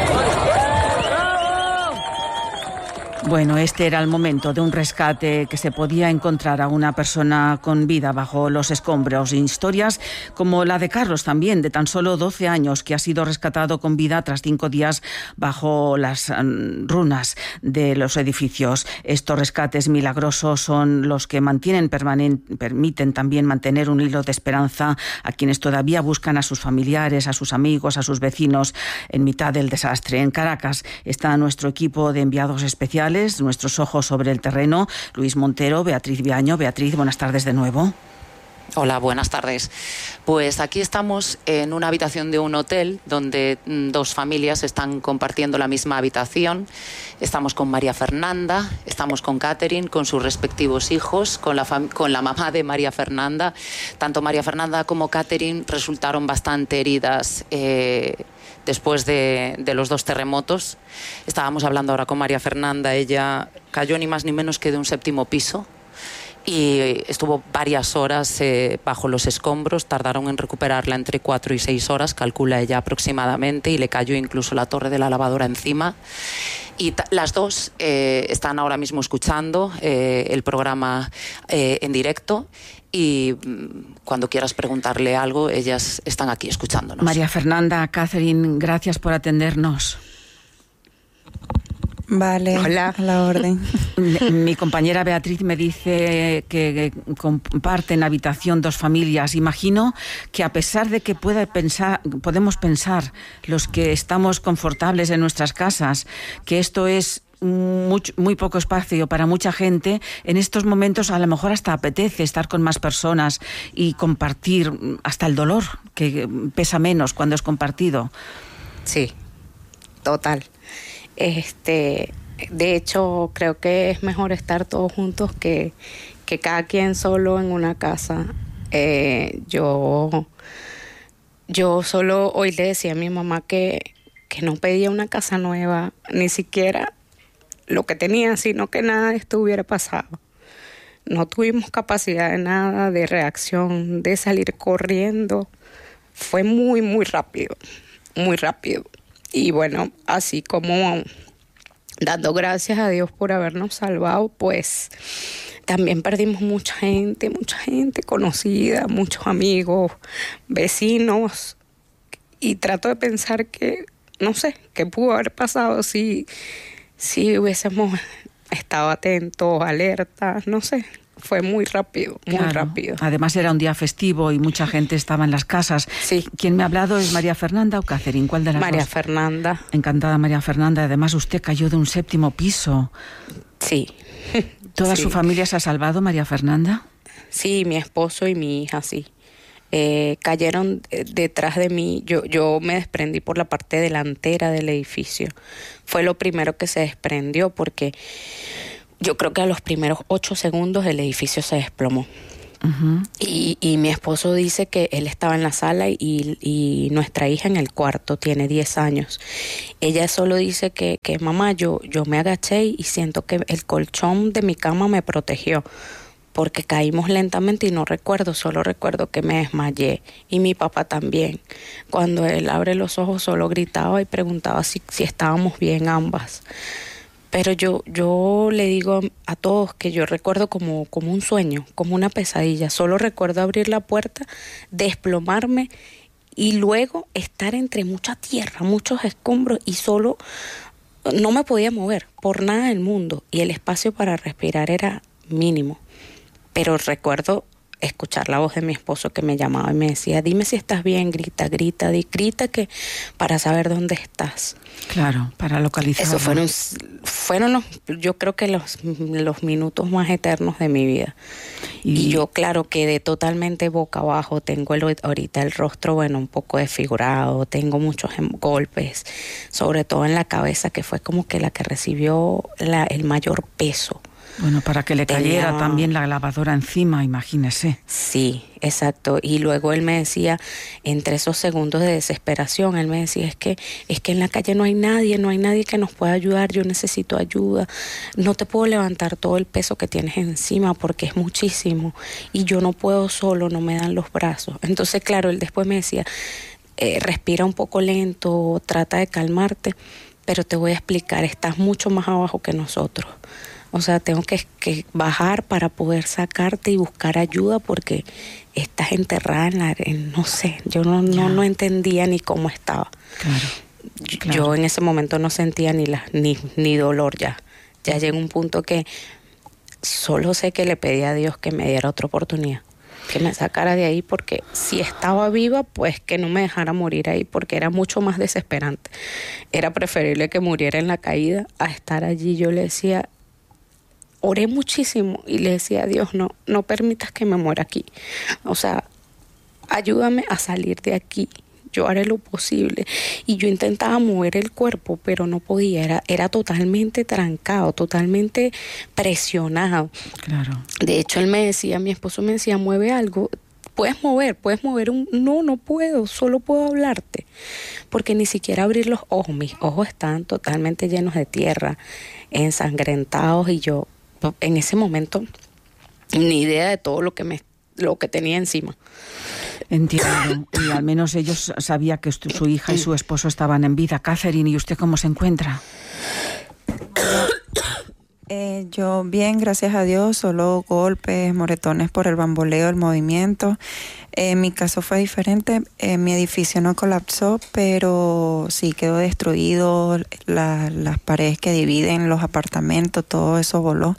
Bueno, este era el momento de un rescate que se podía encontrar a una persona con vida bajo los escombros. Historias como la de Carlos también, de tan solo 12 años, que ha sido rescatado con vida tras 5 días bajo las runas de los edificios. Estos rescates milagrosos son los que permiten también mantener un hilo de esperanza a quienes todavía buscan a sus familiares, a sus amigos, a sus vecinos en mitad del desastre. En Caracas está nuestro equipo de enviados especiales, nuestros ojos sobre el terreno, Luis Montero, Beatriz Viaño. Beatriz, buenas tardes de nuevo. Hola, buenas tardes. Pues aquí estamos en una habitación de un hotel donde 2 familias están compartiendo la misma habitación. Estamos con María Fernanda, estamos con Catherine, con sus respectivos hijos, con la mamá de María Fernanda. Tanto María Fernanda como Catherine resultaron bastante heridas después de los 2 terremotos. Estábamos hablando ahora con María Fernanda. Ella cayó ni más ni menos que de un 7º piso y estuvo varias horas bajo los escombros. Tardaron en recuperarla entre 4 y 6 horas, calcula ella aproximadamente, y le cayó incluso la torre de la lavadora encima. Y las 2 están ahora mismo escuchando el programa en directo. Y cuando quieras preguntarle algo, ellas están aquí escuchándonos. María Fernanda, Catherine, gracias por atendernos. Vale, hola. A la orden. Mi compañera Beatriz me dice que comparten habitación 2 familias. Imagino que a pesar de que podemos pensar los que estamos confortables en nuestras casas, que esto es muy poco espacio para mucha gente, en estos momentos a lo mejor hasta apetece estar con más personas y compartir hasta el dolor, que pesa menos cuando es compartido. Sí, total. De hecho, creo que es mejor estar todos juntos que cada quien solo en una casa. Yo solo hoy le decía a mi mamá que que no pedía una casa nueva, ni siquiera lo que tenía, sino que nada de esto hubiera pasado. No tuvimos capacidad de nada, de reacción, de salir corriendo. Fue muy, muy rápido, muy rápido. Y bueno, así como dando gracias a Dios por habernos salvado, pues también perdimos mucha gente conocida, muchos amigos, vecinos. Y trato de pensar que, no sé, qué pudo haber pasado si hubiésemos estado atentos, alertas, no sé. Fue muy rápido, muy rápido. Además era un día festivo y mucha gente estaba en las casas. Sí. ¿Quién me ha hablado es María Fernanda o Catherine? ¿Cuál de las María dos? Fernanda. Encantada, María Fernanda. Además usted cayó de un 7º piso. Sí. ¿Toda su familia se ha salvado, María Fernanda? Sí, mi esposo y mi hija, sí. Cayeron detrás de mí. Yo me desprendí por la parte delantera del edificio. Fue lo primero que se desprendió porque yo creo que a los primeros 8 segundos el edificio se desplomó. Uh-huh. Y mi esposo dice que él estaba en la sala y nuestra hija en el cuarto, tiene 10 años. Ella solo dice que mamá, yo me agaché y siento que el colchón de mi cama me protegió, porque caímos lentamente y no recuerdo, solo recuerdo que me desmayé. Y mi papá también. Cuando él abre los ojos solo gritaba y preguntaba si estábamos bien ambas. Pero yo le digo a todos que yo recuerdo como un sueño, como una pesadilla. Solo recuerdo abrir la puerta, desplomarme y luego estar entre mucha tierra, muchos escombros y solo no me podía mover por nada del mundo. Y el espacio para respirar era mínimo. Pero recuerdo escuchar la voz de mi esposo que me llamaba y me decía, dime si estás bien, grita que para saber dónde estás. Claro, para localizarlo. Eso fueron yo creo que los minutos más eternos de mi vida. Y yo, claro, quedé totalmente boca abajo. Tengo ahorita el rostro, un poco desfigurado. Tengo muchos golpes, sobre todo en la cabeza, que fue como que la que recibió el mayor peso. Bueno, para que le cayera también la lavadora encima, imagínese. Sí, exacto. Y luego él me decía, entre esos segundos de desesperación, él me decía, es que en la calle no hay nadie que nos pueda ayudar, yo necesito ayuda. No te puedo levantar todo el peso que tienes encima porque es muchísimo. Y yo no puedo solo, no me dan los brazos. Entonces, claro, él después me decía, respira un poco lento, trata de calmarte, pero te voy a explicar, estás mucho más abajo que nosotros. O sea, tengo que bajar para poder sacarte y buscar ayuda porque estás enterrada no sé, yo no entendía ni cómo estaba. Claro. Yo en ese momento no sentía ni dolor ya. Ya llegó un punto que solo sé que le pedí a Dios que me diera otra oportunidad, que me sacara de ahí, porque si estaba viva, pues que no me dejara morir ahí, porque era mucho más desesperante. Era preferible que muriera en la caída a estar allí. Yo le decía, oré muchísimo y le decía a Dios, no permitas que me muera aquí. O sea, ayúdame a salir de aquí. Yo haré lo posible. Y yo intentaba mover el cuerpo, pero no podía. Era totalmente trancado, totalmente presionado. Claro. De hecho, mi esposo me decía, mueve algo. Puedes mover no puedo, solo puedo hablarte. Porque ni siquiera abrir los ojos. Mis ojos estaban totalmente llenos de tierra, ensangrentados, y yo en ese momento ni idea de todo lo que tenía encima. Entiendo. Y al menos ellos sabían que su hija y su esposo estaban en vida. Catherine, ¿y usted cómo se encuentra? Yo bien, gracias a Dios, solo golpes, moretones por el bamboleo, el movimiento. Mi caso fue diferente, mi edificio no colapsó, pero sí quedó destruido, las paredes que dividen los apartamentos, todo eso voló.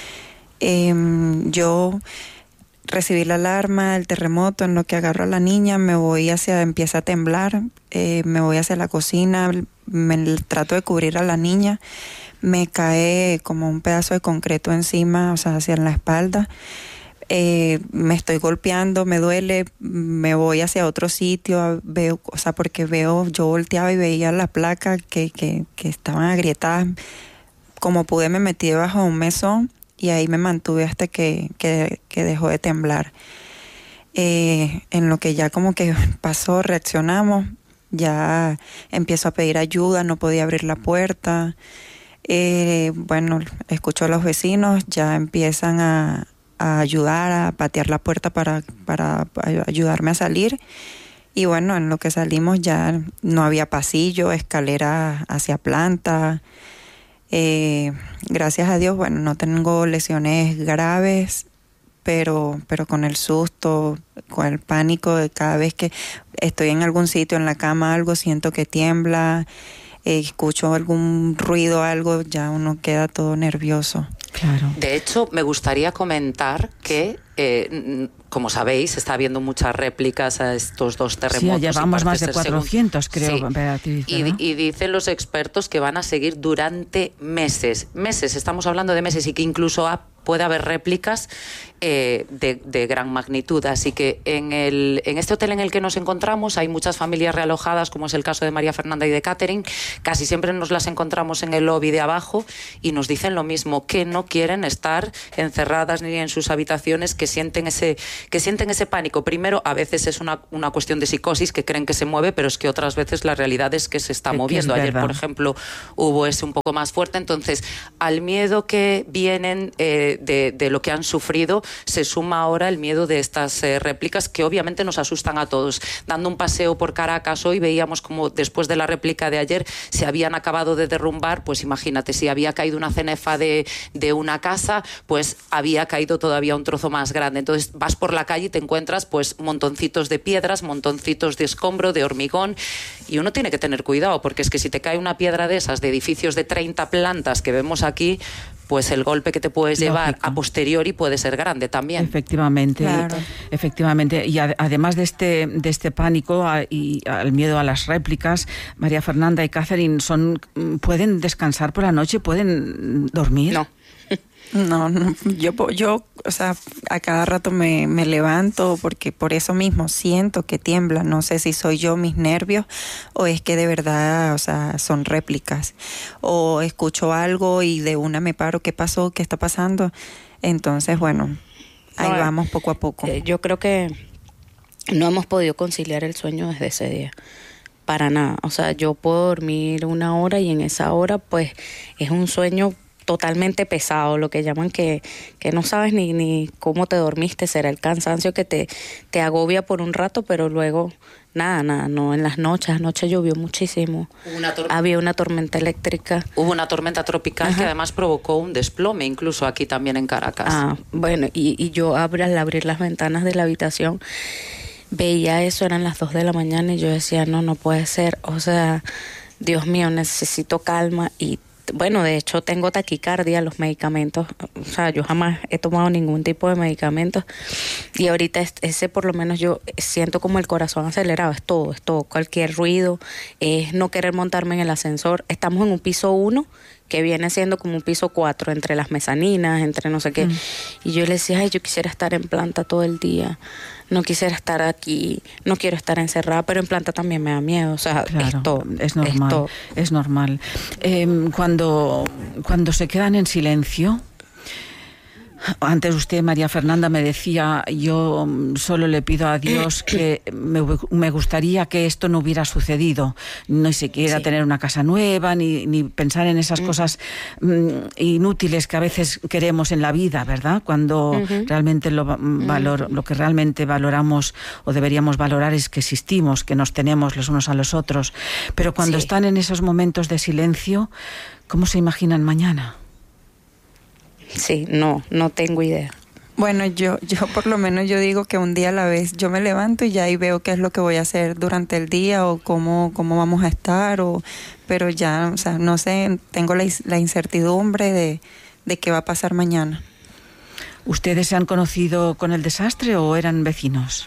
Yo recibí la alarma, el terremoto, en lo que agarro a la niña, empieza a temblar, me voy hacia la cocina, trato de cubrir a la niña. Me cae como un pedazo de concreto encima, o sea, hacia la espalda. Me estoy golpeando, me duele, me voy hacia otro sitio, veo, o sea, porque yo volteaba y veía la placa que estaban agrietadas. Como pude, me metí debajo de un mesón y ahí me mantuve hasta que dejó de temblar. En lo que ya como que pasó, reaccionamos, ya empiezo a pedir ayuda, no podía abrir la puerta. Bueno, escucho a los vecinos, ya empiezan a ayudar, a patear la puerta para ayudarme a salir. Y bueno, en lo que salimos ya no había pasillo, escalera hacia planta. Gracias a Dios, bueno, no tengo lesiones graves, pero con el susto, con el pánico de cada vez que estoy en algún sitio, en la cama, algo, siento que tiembla, escucho algún ruido, algo, ya uno queda todo nervioso. Claro. De hecho, me gustaría comentar que, como sabéis, está habiendo muchas réplicas a estos dos terremotos. Sí, llevamos más de 400, creo, sí. Beatriz. Y dicen los expertos que van a seguir durante meses. Meses, estamos hablando de meses, y que incluso puede haber réplicas de gran magnitud. Así que en este hotel en el que nos encontramos hay muchas familias realojadas, como es el caso de María Fernanda y de Catherine. Casi siempre nos las encontramos en el lobby de abajo y nos dicen lo mismo, que no quieren estar encerradas ni en sus habitaciones, que sienten ese pánico. Primero, a veces es una cuestión de psicosis, que creen que se mueve, pero es que otras veces la realidad es que se está moviendo. Ayer, por ejemplo, hubo ese un poco más fuerte. Entonces, al miedo que vienen de lo que han sufrido, se suma ahora el miedo de estas réplicas, que obviamente nos asustan a todos. Dando un paseo por Caracas hoy, veíamos como después de la réplica de ayer se habían acabado de derrumbar. Pues imagínate, si había caído una cenefa de una casa, pues había caído todavía un trozo más grande. Entonces vas por la calle y te encuentras pues montoncitos de piedras, montoncitos de escombro, de hormigón, y uno tiene que tener cuidado, porque es que si te cae una piedra de esas de edificios de 30 plantas que vemos aquí, pues el golpe que te puedes llevar a posteriori puede ser grande también. Efectivamente, claro. Efectivamente. Y además de este pánico y al miedo a las réplicas, María Fernanda y Catherine ¿pueden descansar por la noche? ¿Pueden dormir? No, yo, o sea, a cada rato me levanto, porque por eso mismo siento que tiembla. No sé si soy yo, mis nervios, o es que de verdad, o sea, son réplicas. O escucho algo y de una me paro, ¿qué pasó? ¿Qué está pasando? Entonces, bueno, ahí vamos poco a poco. Yo creo que no hemos podido conciliar el sueño desde ese día. Para nada. O sea, yo puedo dormir 1 hora y en esa hora, pues, es un sueño totalmente pesado, lo que llaman que no sabes ni cómo te dormiste. Será el cansancio que te agobia por un rato, pero luego nada, no. En las noches, anoche llovió muchísimo. Había una tormenta eléctrica. Hubo una tormenta tropical que además provocó un desplome, incluso aquí también en Caracas. Bueno, y yo al abrir las ventanas de la habitación veía eso, eran las 2 de la mañana y yo decía, no puede ser, o sea, Dios mío, necesito calma. Y bueno, de hecho tengo taquicardia, los medicamentos, o sea, yo jamás he tomado ningún tipo de medicamentos y ahorita ese por lo menos yo siento como el corazón acelerado, es todo, cualquier ruido, es no querer montarme en el ascensor. Estamos en un piso 1 que viene siendo como un piso 4, entre las mezaninas, entre no sé qué, y yo le decía, yo quisiera estar en planta todo el día, no quisiera estar aquí, no quiero estar encerrada, pero en planta también me da miedo, o sea, claro, es normal. Cuando se quedan en silencio, antes usted, María Fernanda, me decía, yo solo le pido a Dios que me gustaría que esto no hubiera sucedido, ni siquiera tener una casa nueva, ni pensar en esas cosas inútiles que a veces queremos en la vida, ¿verdad? Cuando realmente lo que realmente valoramos o deberíamos valorar es que existimos, que nos tenemos los unos a los otros. Pero cuando están en esos momentos de silencio, ¿cómo se imaginan mañana? Sí, no tengo idea. Bueno, yo por lo menos yo digo que un día a la vez. Yo me levanto y ya ahí veo qué es lo que voy a hacer durante el día o cómo vamos a estar, pero ya, o sea, no sé, tengo la incertidumbre de qué va a pasar mañana. ¿Ustedes se han conocido con el desastre o eran vecinos?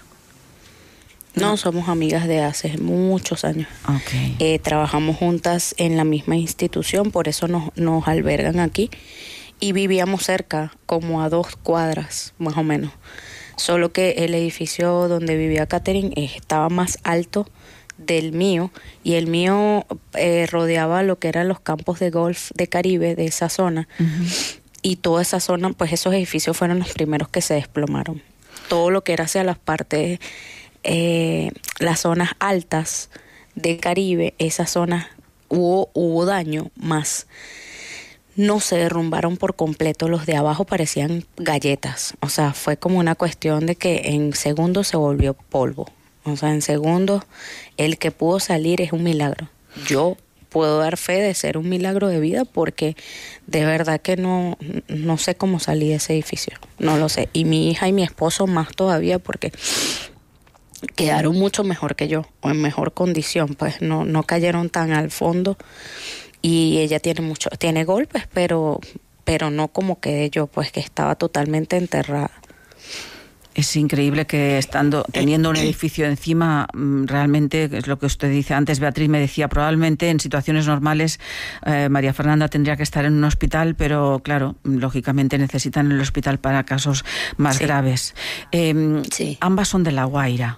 No, somos amigas de hace muchos años. Okay. Trabajamos juntas en la misma institución, por eso nos albergan aquí. Y vivíamos cerca, como a 2 cuadras, más o menos. Solo que el edificio donde vivía Catherine estaba más alto del mío, y el mío rodeaba lo que eran los campos de golf de Caribe, de esa zona. Y toda esa zona, pues esos edificios fueron los primeros que se desplomaron. Todo lo que era hacia las partes, las zonas altas, de Caribe, esa zona hubo daño, más no se derrumbaron por completo, los de abajo parecían galletas. O sea, fue como una cuestión de que en segundos se volvió polvo. O sea, en segundos el que pudo salir es un milagro. Yo puedo dar fe de ser un milagro de vida porque de verdad que no sé cómo salí de ese edificio. No lo sé. Y mi hija y mi esposo más todavía porque quedaron mucho mejor que yo, o en mejor condición, pues no cayeron tan al fondo. Y ella tiene golpes, pero no como quedé yo, pues que estaba totalmente enterrada. Es increíble que teniendo un edificio encima, realmente, es lo que usted dice antes, Beatriz me decía, probablemente en situaciones normales María Fernanda tendría que estar en un hospital, pero claro, lógicamente necesitan el hospital para casos más graves. Ambas son de La Guaira.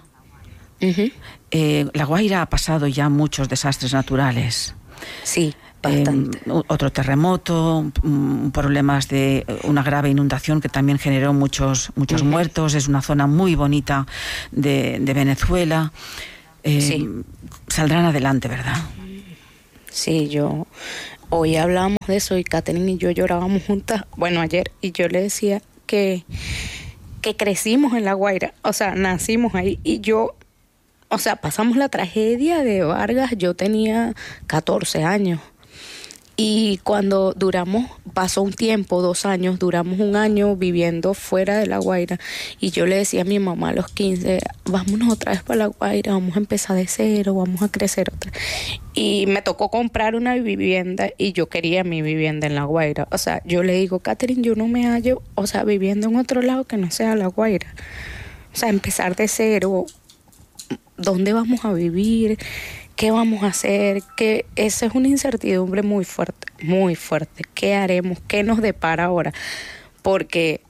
La Guaira ha pasado ya muchos desastres naturales. Sí. Bastante. Otro terremoto, problemas de una grave inundación que también generó muchos muertos. Es una zona muy bonita de Venezuela. Saldrán adelante, ¿verdad? Sí, hoy hablábamos de eso y Catherine y yo llorábamos juntas, ayer, y yo le decía que crecimos en La Guaira, o sea, nacimos ahí, y pasamos la tragedia de Vargas, yo tenía 14 años. Y cuando pasó un tiempo, 2 años, duramos 1 año viviendo fuera de La Guaira. Y yo le decía a mi mamá a los 15, vámonos otra vez para La Guaira, vamos a empezar de cero, vamos a crecer otra. Y me tocó comprar una vivienda y yo quería mi vivienda en La Guaira. O sea, yo le digo, Catherine, yo no me hallo, viviendo en otro lado que no sea La Guaira. O sea, empezar de cero, ¿dónde vamos a vivir? ¿Qué vamos a hacer? Que esa es una incertidumbre muy fuerte, muy fuerte. ¿Qué haremos? ¿Qué nos depara ahora? Porque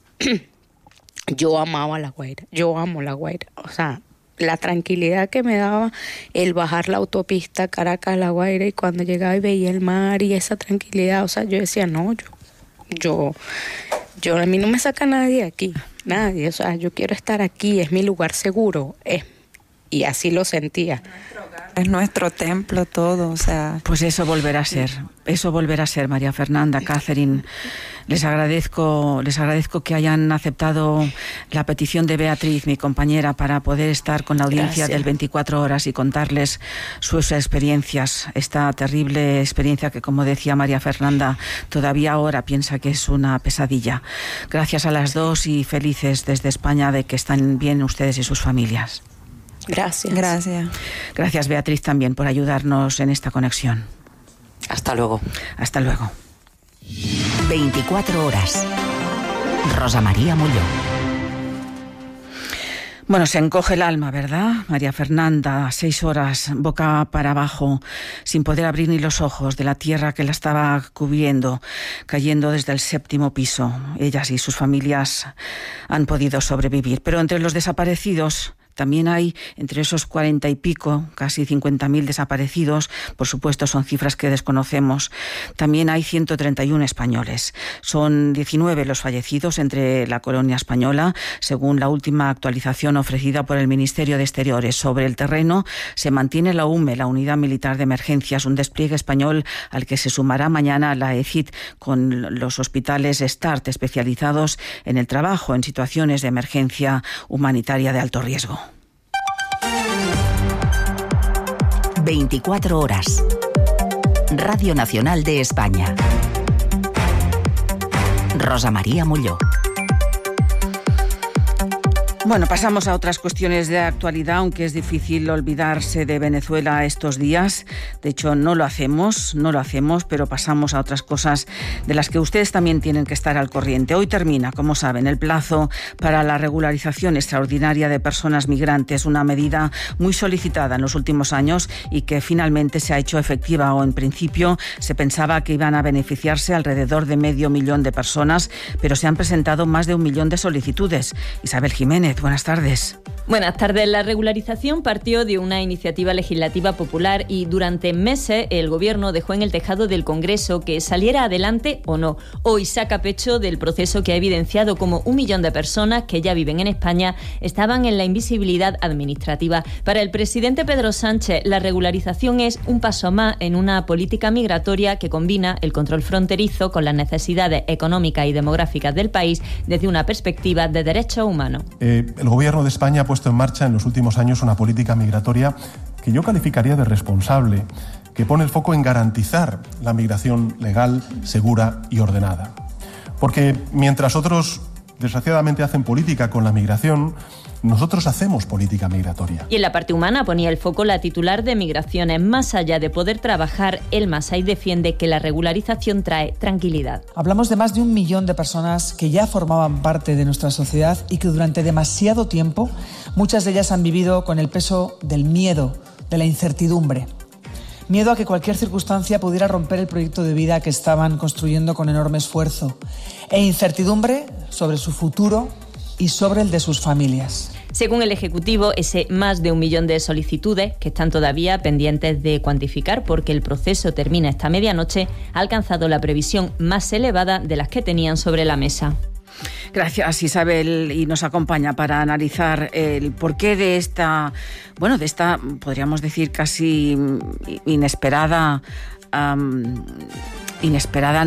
yo amaba La Guaira, yo amo La Guaira. O sea, la tranquilidad que me daba el bajar la autopista Caracas-La Guaira y cuando llegaba y veía el mar y esa tranquilidad, o sea, yo decía, no, yo a mí no me saca nadie aquí, nadie. O sea, yo quiero estar aquí, es mi lugar seguro, y así lo sentía. Es nuestro templo todo, o sea... Pues eso volverá a ser, María Fernanda, Catherine. Les agradezco que hayan aceptado la petición de Beatriz, mi compañera, para poder estar con la audiencia del 24 horas y contarles sus experiencias, esta terrible experiencia que, como decía María Fernanda, todavía ahora piensa que es una pesadilla. Gracias a las dos y felices desde España de que están bien ustedes y sus familias. Gracias. Gracias, Beatriz, también por ayudarnos en esta conexión. Hasta luego. Hasta luego. 24 horas. Rosa María Mulló. Bueno, se encoge el alma, ¿verdad? María Fernanda, 6 horas, boca para abajo, sin poder abrir ni los ojos de la tierra que la estaba cubriendo, cayendo desde el 7º piso. Ellas y sus familias han podido sobrevivir. Pero entre los desaparecidos... También hay, entre esos 40 y pico, casi 50.000 desaparecidos, por supuesto son cifras que desconocemos, también hay 131 españoles. Son 19 los fallecidos entre la colonia española, según la última actualización ofrecida por el Ministerio de Exteriores. Sobre el terreno se mantiene la UME, la Unidad Militar de Emergencias, un despliegue español al que se sumará mañana la ECIT con los hospitales START especializados en el trabajo en situaciones de emergencia humanitaria de alto riesgo. 24 horas. Radio Nacional de España. Rosa María Mulló. Bueno, pasamos a otras cuestiones de actualidad, aunque es difícil olvidarse de Venezuela estos días. De hecho, no lo hacemos, pero pasamos a otras cosas de las que ustedes también tienen que estar al corriente. Hoy termina, como saben, el plazo para la regularización extraordinaria de personas migrantes, una medida muy solicitada en los últimos años y que finalmente se ha hecho efectiva, o en principio se pensaba que iban a beneficiarse alrededor de 500.000 de personas, pero se han presentado más de 1 millón de solicitudes. Isabel Jiménez, Martínez, buenas tardes. Buenas tardes. La regularización partió de una iniciativa legislativa popular y durante meses el Gobierno dejó en el tejado del Congreso que saliera adelante o no. Hoy saca pecho del proceso que ha evidenciado cómo 1 millón de personas que ya viven en España estaban en la invisibilidad administrativa. Para el presidente Pedro Sánchez, la regularización es un paso más en una política migratoria que combina el control fronterizo con las necesidades económicas y demográficas del país desde una perspectiva de derechos humanos. El Gobierno de España ha puesto en marcha en los últimos años una política migratoria que yo calificaría de responsable, que pone el foco en garantizar la migración legal, segura y ordenada. Porque mientras otros, desgraciadamente, hacen política con la migración, nosotros hacemos política migratoria. Y en la parte humana ponía el foco la titular de Migraciones. Más allá de poder trabajar, el Masai defiende que la regularización trae tranquilidad. Hablamos de más de 1 millón de personas que ya formaban parte de nuestra sociedad y que durante demasiado tiempo, muchas de ellas han vivido con el peso del miedo, de la incertidumbre. Miedo a que cualquier circunstancia pudiera romper el proyecto de vida que estaban construyendo con enorme esfuerzo. E incertidumbre sobre su futuro y sobre el de sus familias. Según el Ejecutivo, ese más de 1 millón de solicitudes, que están todavía pendientes de cuantificar porque el proceso termina esta medianoche, ha alcanzado la previsión más elevada de las que tenían sobre la mesa. Gracias, Isabel, y nos acompaña para analizar el porqué de esta, podríamos decir, casi inesperada